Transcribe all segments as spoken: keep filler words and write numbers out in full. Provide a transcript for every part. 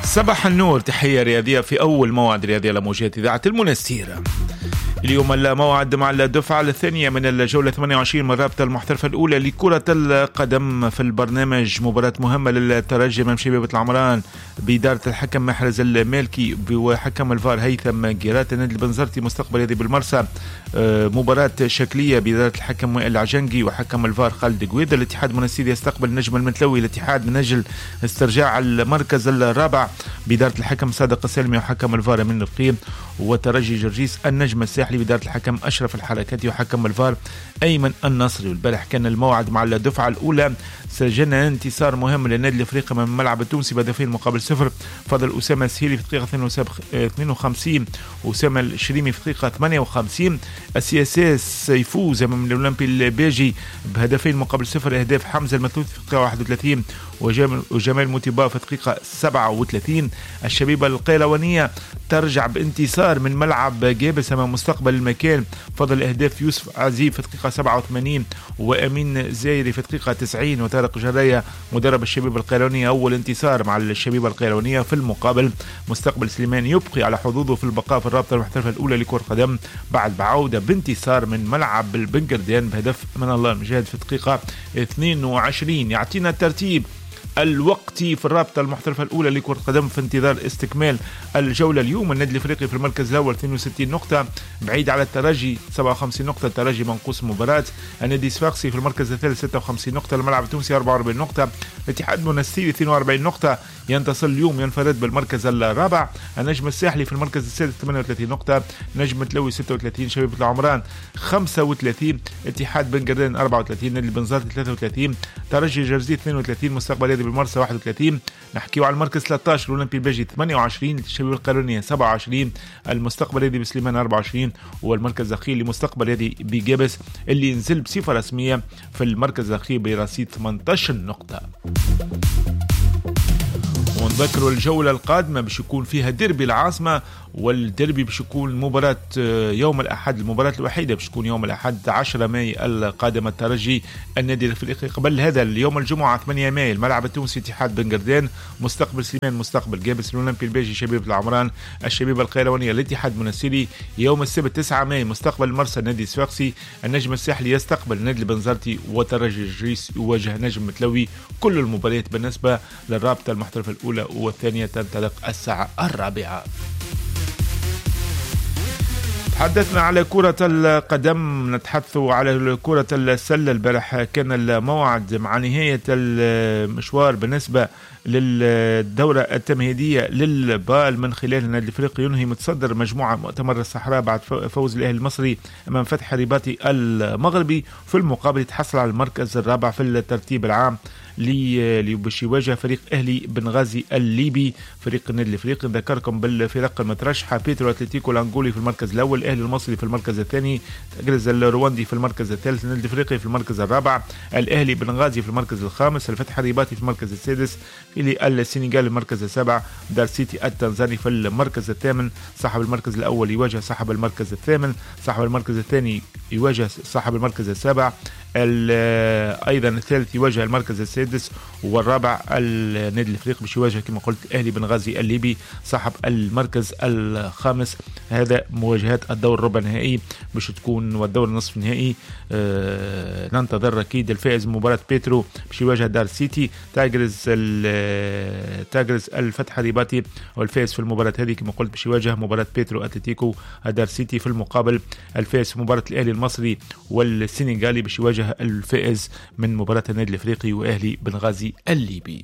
صباح النور، تحية رياضية في أول موعد رياضي على موجات إذاعة المنستير. اليوم الموعد مع الدفعة الثانية من الجولة ثمانية وعشرين من الرابطة المحترفة الأولى لكرة القدم. في البرنامج مباراة مهمة للترجي أمام شبيبة العمران بإدارة الحكم محرز المالكي وحكم الفار هيثم جيرات. النادي البنزرتي مستقبل يدي بالمرسى، مباراة شكلية بإدارة الحكم وائل العجنقي وحكم الفار خالد قويد. الاتحاد المنستير يستقبل النجم المنتلوي الاتحاد من أجل استرجاع المركز الرابع بإدارة الحكم صادق السلمي وحكم الفار من القيم. وترجي جرجيس النجم الساحلي بإدارة الحكم أشرف الحركاتي وحكم الفار أيمن النصري. والبارح كان الموعد مع الدفعة الأولى، سجلنا انتصار مهم للنادي الافريقي من الملعب التونسي بهدفين مقابل صفر. فضل اسامه السهيلي في الدقيقه اثنين وخمسين واسامه الشريمي في الدقيقه ثمانية وخمسين. السياساس يفوز امام الاولمبي الباجي بهدفين مقابل صفر، اهداف حمزه المثلوث في الدقيقه واحد وثلاثين وجمال موتيبا في الدقيقه سبعة وثلاثين. الشبيبه القيروانيه ترجع بانتصار من ملعب جابس امام مستقبل المكان. فضل اهداف يوسف عزيز في الدقيقه سبعة وثمانين وامين زايري في الدقيقه تسعين وطارق جرايه مدرب الشبيبه القيروانيه اول انتصار مع الشبيبه القيروانيه. في المقابل مستقبل سليمان يبقي على حظوظه في البقاء في الرابطه المحترفه الاولى لكره القدم بعد بعوده بانتصار من ملعب البنكردان بهدف من الله المجاهد في الدقيقه اثنين وعشرين. يعطينا الترتيب الوقتي في الرابطة المحترفة الأولى لكرة القدم في انتظار استكمال الجولة اليوم. النادي الأفريقي في المركز الأول اثنين وستين نقطة، بعيد على الترجي سبعة وخمسين نقطة، الترجي منقوص مباراة. النادي الصفاقسي في المركز الثالث ستة وخمسين نقطة، الملعب التونسي أربعة وأربعين نقطة، الاتحاد المنستيري اثنين وأربعين نقطة ينتصر اليوم ينفرد بالمركز الرابع. النجم الساحلي في المركز السادس ثمانية وثلاثين نقطة، نجم متلوي ستة وثلاثين، شبيبة العمران خمسة وثلاثين، اتحاد بن قردان أربعة وثلاثين، نادي البنزرتي ثلاثة وثلاثين، ترجي جرجي اثنين وثلاثين، مستقبل يدي بالمرسى واحد وثلاثين. نحكيو على المركز ثلاثة عشر الاولمبي الباجي ثمانية وعشرين، الشبيبه القيروانيه سبعة وعشرين، المستقبل يدي بسليمان أربعة وعشرين، والمركز الاخير لمستقبل يدي بجابس اللي نزل بصفه رسميه في المركز الاخير برصيد ثمانية عشر نقطه. ونذكروا الجولة القادمة باش يكون فيها ديربي العاصمة، والديربي باش يكون مباراة يوم الأحد، المباراة الوحيدة باش تكون يوم الأحد عشرة ماي القادم. الترجي النادي الأفريقي قبل هذا اليوم الجمعة ثمانية ماي الملعب التونسي اتحاد بن قردان، مستقبل سليمان مستقبل جابس، الأولمبي الباجي شبيبة العمران، الشبيبة القيروانية الاتحاد المنستيري. يوم السبت تسعة ماي مستقبل المرسى النادي الصفاقسي، النجم الساحلي يستقبل النادي البنزرتي، وترجي جريس يواجه نجم متلوي. كل المباريات بالنسبة للرابطة المحترفة الأولى والثانية تنطلق الساعة الرابعة. تحدثنا على كرة القدم، نتحدث على كرة السلة. البارح كان الموعد مع نهاية المشوار بالنسبة للدورة التمهيدية للبال من خلال النادي الافريقي ينهي متصدر مجموعة مؤتمر الصحراء بعد فوز الاهلي المصري امام فتح رباطي المغربي. في المقابل يتحصل على المركز الرابع في الترتيب العام اللي باش يواجه فريق اهلي بنغازي الليبي. فريق النادي الافريقي نذكركم بالفرق المترشحه: بيترو اتلتيكو الانغولي في المركز الاول، الاهلي المصري في المركز الثاني، تجرز الرواندي في المركز الثالث، النادي الافريقي في المركز الرابع، الاهلي بنغازي في المركز الخامس، الفتح الرباطي في المركز السادس، اللي السنغال المركز السابع، دار سيتي التنزاني في المركز الثامن. صاحب المركز الاول يواجه صاحب المركز الثامن، صاحب المركز الثاني يواجه صاحب المركز السابع، ايضا الثالث يواجه المركز السادس، والرابع النادي الافريقي باش يواجه كما قلت الاهلي بنغازي الليبي صاحب المركز الخامس. هذا مواجهات الدور الربع النهائي باش تكون، والدور النصف النهائي آه ننتظر اكيد الفائز مباراه بيترو باش يواجه دار سيتي، تاجرز تاجرز الفتح الرباطي، والفائز في المباراه هذه كما قلت باش يواجه مباراه بيترو اتلتيكو دار سيتي. في المقابل الفائز في مباراه الاهلي المصري والسنغالي باش يواجه الفائز من مباراة النادي الافريقي واهلي بنغازي الليبي.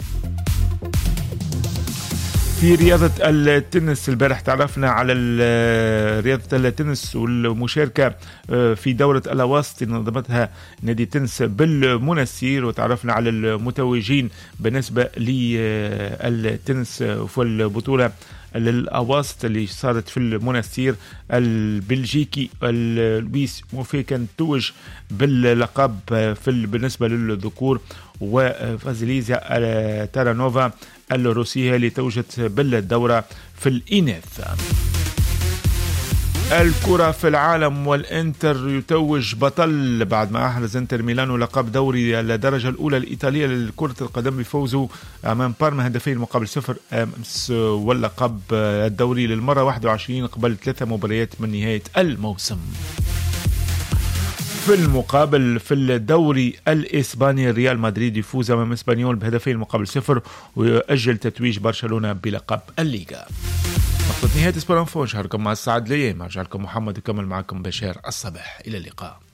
في رياضة التنس البارح تعرفنا على رياضة التنس والمشاركة في دورة الأواسط نظمتها نادي تنس بالمنستير، وتعرفنا على المتوجين بالنسبة للتنس في البطولة للأواسط اللي صارت في المنستير. البلجيكي لويس موفي كان توج باللقب في بالنسبة للذكور، وفازيليزيا تارانوفا الروسية اللي توجت بالدورة في الإناث. الكرة في العالم، والإنتر يتوج بطل بعد ما أحرز إنتر ميلانو لقب دوري الدرجة الأولى الإيطالية لكرة القدم بفوزه أمام بارما هدفين مقابل صفر أمس، واللقب الدوري للمرة واحد وعشرين قبل ثلاثة مباريات من نهاية الموسم. في المقابل في الدوري الإسباني ريال مدريد يفوز أمام إسبانيول بهدفين مقابل صفر ويؤجل تتويج برشلونة بلقب الليغا. نقطة نهاية سبورانفو، شهركم مع السعد ليام. أرجع لكم محمد يكمل معكم بشار الصباح. إلى اللقاء.